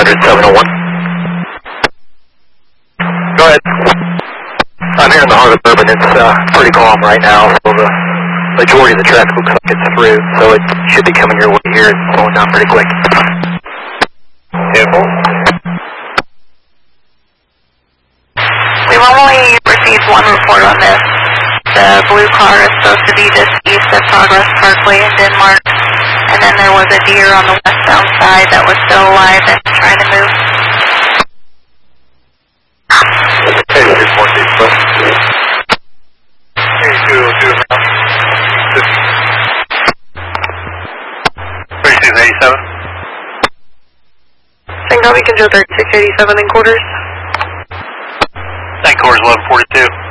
701. Go ahead. I'm here in the heart of Bourbon. It's pretty calm right now, so the majority of the traffic looks like it's through, so it should be coming your way here and slowing down pretty quick. Careful. We've only received one report on this. The blue car is supposed to be just east of Progress Parkway in Denmark, and then there was a deer on the westbound side that was still alive and trying to move. Hey, there's more people. Hey, 202 now. 3687. St. Constantine, Control 3687 in quarters. St. Quarters 1142.